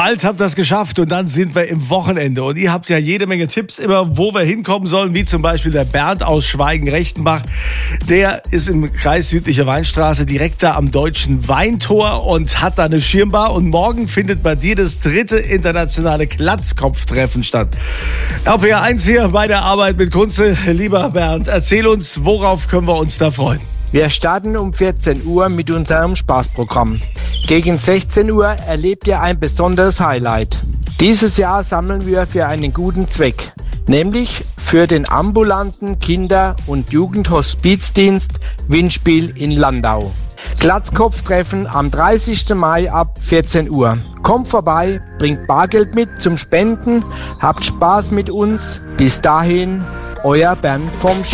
Bald habt ihr das geschafft und dann sind wir im Wochenende. Und ihr habt ja jede Menge Tipps immer, wo wir hinkommen sollen, wie zum Beispiel der Bernd aus Schweigen-Rechtenbach. Der ist im Kreis Südliche Weinstraße, direkt da am Deutschen Weintor und hat da eine Schirmbar. Und morgen findet bei dir das 3. internationale Glatzkopftreffen statt. RPR 1 hier bei der Arbeit mit Kunze. Lieber Bernd, erzähl uns, worauf können wir uns da freuen? Wir starten um 14 Uhr mit unserem Spaßprogramm. Gegen 16 Uhr erlebt ihr ein besonderes Highlight. Dieses Jahr sammeln wir für einen guten Zweck, nämlich für den ambulanten Kinder- und Jugendhospizdienst Windspiel in Landau. Glatzkopftreffen am 30. Mai ab 14 Uhr. Kommt vorbei, bringt Bargeld mit zum Spenden, habt Spaß mit uns. Bis dahin, euer Bernd vom